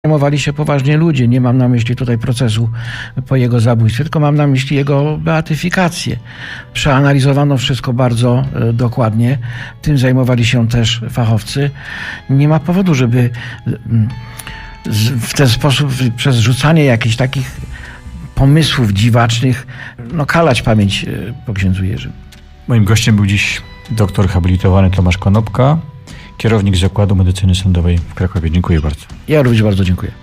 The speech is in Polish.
Zajmowali się poważnie ludzie. Nie mam na myśli tutaj procesu po jego zabójstwie, tylko mam na myśli jego beatyfikację. Przeanalizowano wszystko bardzo dokładnie. Tym zajmowali się też fachowcy. Nie ma powodu, żeby w ten sposób, przez rzucanie jakichś takich pomysłów dziwacznych, kalać pamięć po księdzu Jerzym. Moim gościem był dziś doktor habilitowany Tomasz Konopka, kierownik Zakładu Medycyny Sądowej w Krakowie. Dziękuję bardzo. Ja również bardzo dziękuję.